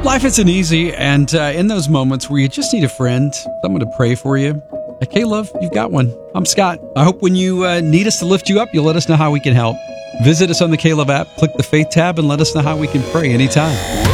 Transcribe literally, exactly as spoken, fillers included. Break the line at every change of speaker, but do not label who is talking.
Life isn't easy, and uh, in those moments where you just need a friend, someone to pray for you, at K-Love, you've got one. I'm Scott. I hope when you uh, need us to lift you up, you'll let us know how we can help. Visit us on the K-Love app, click the Faith tab, and let us know how we can pray anytime.